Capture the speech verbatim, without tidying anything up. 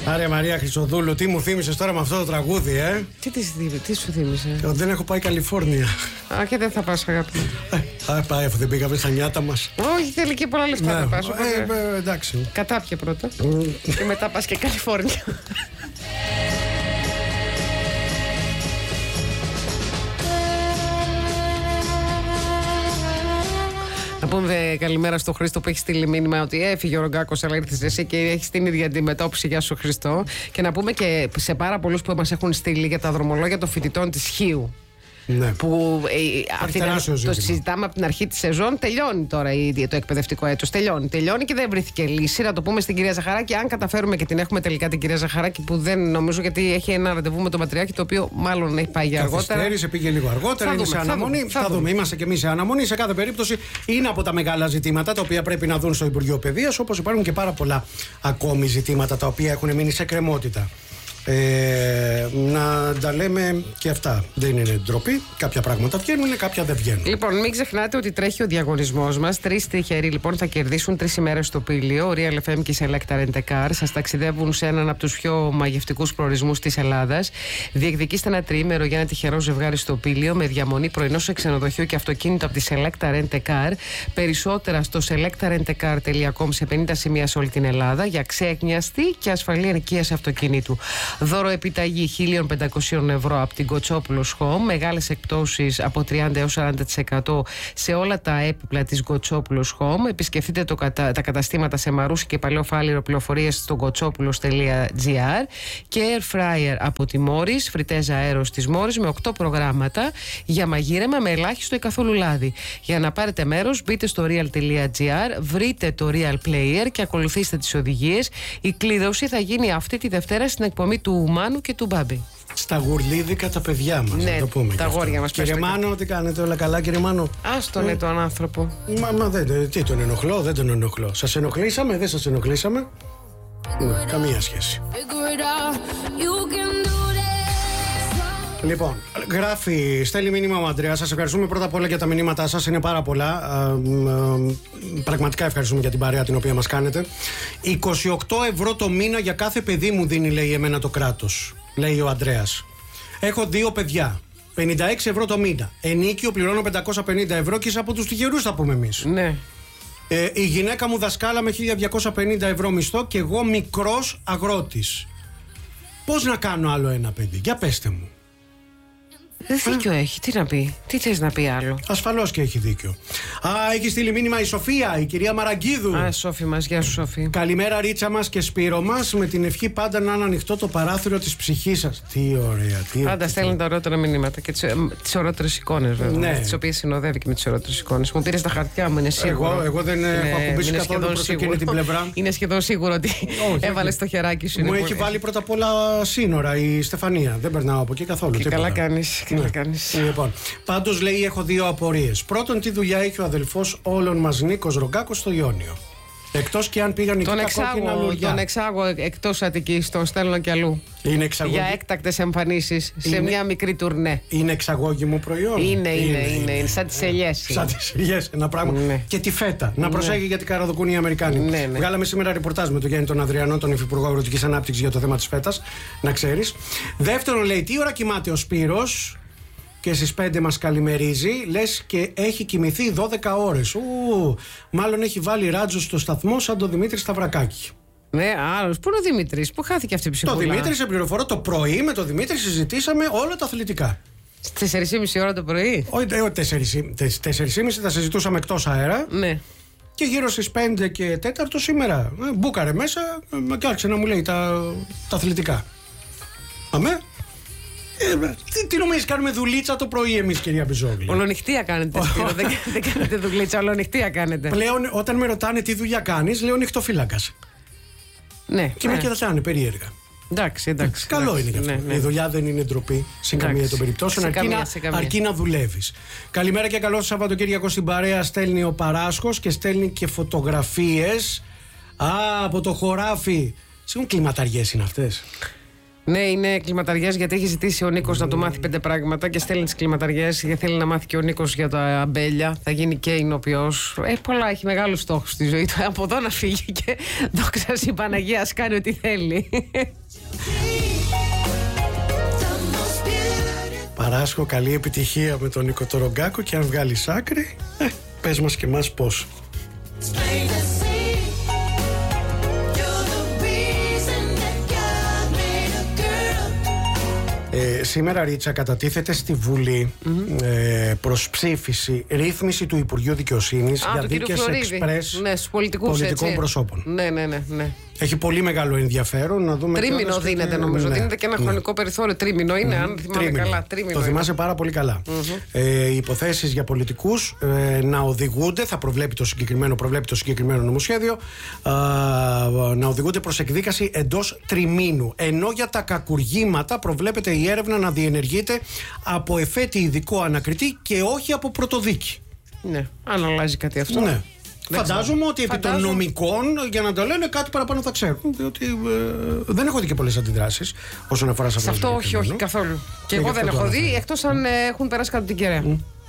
Άρε Μαρία Χρυσοδούλου, τι μου θύμισες τώρα με αυτό το τραγούδι, ε? Τι, τι, τι σου θύμισε? Δεν έχω πάει Καλιφόρνια. Α, και δεν θα πας, αγάπη μου. Α, πάει, αφού δεν πήγαμε στα νιάτα μας. Όχι, θέλει και πολλά λεφτά να πας. Ε, εντάξει. Κατάπια πρώτα. Και μετά πας και Καλιφόρνια. Να πούμε καλημέρα στο Χρήστο που έχει στείλει μήνυμα ότι έφυγε ο Ρογκάκος, αλλά ήρθες εσύ και έχει την ίδια αντιμετώπιση. Γεια σου, Χριστό. Και να πούμε και σε πάρα πολλούς που μας έχουν στείλει για τα δρομολόγια των φοιτητών της Χίου. Ναι. Που ε, αυτή το, το συζητάμε από την αρχή της σεζόν. Τελειώνει τώρα η, το εκπαιδευτικό έτος. Τελειώνει, τελειώνει και δεν βρέθηκε λύση. Να το πούμε στην κυρία Ζαχαράκη, αν καταφέρουμε και την έχουμε τελικά την κυρία Ζαχαράκη, που δεν νομίζω, γιατί έχει ένα ραντεβού με τον Πατριάρχη, το οποίο μάλλον έχει πάει για αργότερα. Καθυστέρησε, πήγε λίγο αργότερα, θα είναι δούμε, σε αναμονή. Θα, θα, θα δούμε. Είμαστε και εμείς σε αναμονή. Σε κάθε περίπτωση είναι από τα μεγάλα ζητήματα τα οποία πρέπει να δουν στο Υπουργείο Παιδείας, όπως υπάρχουν και πάρα πολλά ακόμη ζητήματα τα οποία έχουν μείνει σε κρεμότητα. Ε, να τα λέμε και αυτά. Δεν είναι ντροπή. Κάποια πράγματα βγαίνουν, κάποια δεν βγαίνουν. Λοιπόν, μην ξεχνάτε ότι τρέχει ο διαγωνισμός μας. Τρεις τυχεροί λοιπόν θα κερδίσουν τρεις ημέρες στο Πήλιο. Ο Real εφ εμ και η Selecta Rent a Car σας ταξιδεύουν σε έναν από τους πιο μαγευτικούς προορισμούς της Ελλάδας. Διεκδικήστε ένα τριήμερο για ένα τυχερό ζευγάρι στο Πήλιο με διαμονή πρωινό σε ξενοδοχείο και αυτοκίνητο από τη Selecta Rent a Car. Περισσότερα στο selecta rent a car τελεία com σε πενήντα σημεία σε όλη την Ελλάδα για ξέκνιαστη και ασφαλή ενοικίαση αυτοκινήτου. Δώρο επιταγή χίλια πεντακόσια ευρώ από την Κοτσόπουλος Home. Μεγάλες εκπτώσεις από τριάντα έως σαράντα τοις εκατό σε όλα τα έπιπλα της Κοτσόπουλος Home. Επισκεφτείτε το κατα... τα καταστήματα σε Μαρούσι και Παλαιό Φάληρο. Πληροφορίες στο κοτσόπουλος τελεία τζι άρ. Και Air Fryer από τη Μόρις, φριτέζα αέρος της Μόρις με οκτώ προγράμματα για μαγείρεμα με ελάχιστο ή καθόλου λάδι. Για να πάρετε μέρος, μπείτε στο real τελεία τζι άρ, βρείτε το Real Player και ακολουθήστε τις οδηγίες. Η κλήρωση θα γίνει αυτή τη Δευτέρα στην εκπομπή του Μάνου και του Μπάμπη. Στα γουρλίδικα τα παιδιά μας, ναι, να το πούμε. Τα αγόρια μας. Κύριε Μάνο, τι κάνετε, όλα καλά, κύριε Μάνο? Άστον ε, τον άνθρωπο. Μα, μα δεν, τι τον ενοχλώ, δεν τον ενοχλώ. Σας ενοχλήσαμε, δεν σας ενοχλήσαμε? Ναι, καμία σχέση. Λοιπόν, γράφει, στέλνει μήνυμα ο Αντρέας. Σας ευχαριστούμε πρώτα απ' όλα για τα μηνύματά σας. Είναι πάρα πολλά. Α, α, πραγματικά ευχαριστούμε για την παρέα την οποία μας κάνετε. είκοσι οκτώ ευρώ το μήνα για κάθε παιδί μου δίνει, λέει, εμένα το κράτος. Λέει ο Αντρέας. Έχω δύο παιδιά. πενήντα έξι ευρώ το μήνα. Ενίκιο πληρώνω πεντακόσια πενήντα ευρώ και είσαι από τους τυχερούς, θα πούμε εμείς. Ναι. Ε, η γυναίκα μου δασκάλα με χίλια διακόσια πενήντα ευρώ μισθό και εγώ μικρός αγρότης. Πώς να κάνω άλλο ένα παιδί? Για πέστε μου. Δίκιο έχει, τι να πει, τι θες να πει άλλο? Ασφαλώς και έχει δίκιο. Α, έχει στείλει μήνυμα η Σοφία, η κυρία Μαραγκίδου. Α, Σόφη μας, γεια σου Σόφη. Καλημέρα Ρίτσα μας και Σπύρο μας, με την ευχή πάντα να είναι ανοιχτό το παράθυρο της ψυχής σας. Τι ωραία, τι ωραία. Πάντα στέλνουν τα ωραίτερα μηνύματα και τις, ε, τις ωραίτερες εικόνες, βέβαια. Ναι. Τις οποίες συνοδεύει και με τις ωραίτερες εικόνες. Μου πήρες τα χαρτιά μου, είναι σίγουρο. Εγώ, εγώ δεν είναι, έχω ακουμπήσει καθόλου προς εκείνη την πλευρά. Είναι σχεδόν σίγουρο ότι έβαλες το χεράκι σου. Μου έχει βάλει πρώτα απ' όλα σύνορα η Στεφανία. Δεν περνάω από εκεί καθόλου. Και καλά κάνεις. Λοιπόν, πάντως λέει, έχω δύο απορίες. Πρώτον, τι δουλειά έχει ο αδελφός όλων μας Νίκος Ρογκάκος στο Ιόνιο? Εκτός και αν πήγαν εκεί τα κόκκινα λουριά. Τον εξάγω εκτός Αττικής, τον στέλνω κι αλλού. Είναι εξαγώγη... Για έκτακτες εμφανίσεις σε είναι... μια μικρή τουρνέ. Είναι εξαγώγημο προϊόν. Είναι, είναι, είναι. είναι, είναι. είναι. Σαν τις ελιές. Σαν τις ελιές, ένα πράγμα. Ναι. Και τη φέτα. Να ναι. προσέχει γιατί καραδοκούν οι Αμερικάνοι. Ναι, ναι. Βγάλαμε σήμερα ρεπορτάζ με τον Γιάννη τον Αδριανό, τον Υφυπουργό Αγροτικής Ανάπτυξης, για το θέμα της φέτας. Να ξέρεις. Δεύτερον, λέει, τι ώρα κοιμάται ο Σπύρος και στις πέντε μας καλημερίζει, λες και έχει κοιμηθεί δώδεκα ώρες. Ου, μάλλον έχει βάλει ράτζο στο σταθμό σαν τον Δημήτρη Σταυρακάκη. Ναι, άλλος. Πού είναι ο Δημήτρης, πού χάθηκε αυτή η ψυχούλα? Το Δημήτρη, σε πληροφορώ, το πρωί με τον Δημήτρη συζητήσαμε όλα τα αθλητικά. Στις τέσσερις και μισή ώρα το πρωί? Όχι, τέσσερις και μισή θα συζητούσαμε εκτός αέρα. Ναι. Και γύρω στις πέντε και τέταρτο σήμερα μπούκαρε μέσα και άρχισε να μου λέει τα, τα αθλητικά. Αμέ. Ε, τι, τι νομίζεις, κάνουμε δουλίτσα το πρωί εμείς, κυρία Μπιζόγλη? Ολονυχτία κάνετε, Σπύρο, δεν, δεν κάνετε δουλίτσα, ολονυχτία κάνετε. Πλέον όταν με ρωτάνε τι δουλειά κάνεις, λέω νυχτοφύλακας. Ναι. Και με κοιτάνε περίεργα. Εντάξει, εντάξει. Καλό εντάξει, είναι γι' αυτό. Ναι, ναι. Η δουλειά δεν είναι ντροπή σε εντάξει, καμία των περιπτώσεων. Αρκεί, καμία, να, αρκεί να δουλεύεις. Καλημέρα και καλό Σαββατοκύριακο στην παρέα. Στέλνει ο Παράσχος και στέλνει και φωτογραφίες. Α, από το χωράφι. Συγγνώμη, κλιματαριές είναι αυτές? Ναι, είναι κλιματαριές γιατί έχει ζητήσει ο Νίκος να του μάθει πέντε πράγματα και στέλνει τις κλιματαριές γιατί θέλει να μάθει και ο Νίκος για τα αμπέλια. Θα γίνει και εινοποιός. Ε, πολλά, έχει μεγάλους στόχους στη ζωή του. Από εδώ να φύγει και δόξα η Παναγία, ας κάνει ό,τι θέλει. Παράσχω καλή επιτυχία με τον Νίκο Τορογκάκο και αν βγάλεις άκρη, ε, πες μας και εμάς πώς. Ε, σήμερα, Ρίτσα, κατατίθεται στη Βουλή mm-hmm. ε, προς ψήφιση ρύθμιση του Υπουργείου Δικαιοσύνης για δίκες εξπρές ναι, πολιτικών προσώπων. Ναι, ναι, ναι, ναι. Έχει πολύ μεγάλο ενδιαφέρον να δούμε. Τρίμηνο δίνεται, και... νομίζω. Ναι, δίνεται και ένα ναι. χρονικό περιθώριο. Τρίμηνο είναι, mm-hmm. αν θυμάμαι τρίμηνο. καλά. Τρίμηνο το θυμάσαι πάρα πολύ καλά. Mm-hmm. Ε, οι υποθέσεις για πολιτικούς ε, να οδηγούνται, θα προβλέπει το συγκεκριμένο, προβλέπει το συγκεκριμένο νομοσχέδιο, ε, να οδηγούνται προς εκδίκαση εντός τριμήνου. Ενώ για τα κακουργήματα προβλέπεται η έρευνα να διενεργείται από εφέτη ειδικό ανακριτή και όχι από πρωτοδίκη. Ναι, αν αλλάζει κάτι αυτό. Ναι. Φαντάζομαι ότι επί των νομικών, για να το λένε, κάτι παραπάνω θα ξέρουν. Διότι ε, δεν έχω δει και πολλές αντιδράσεις όσον αφορά σε αυτό. Σε αυτό όχι, όχι καθόλου. Και, και εγώ δεν έχω δει, εκτός αν ε, έχουν περάσει κάτω την κεραία. Mm.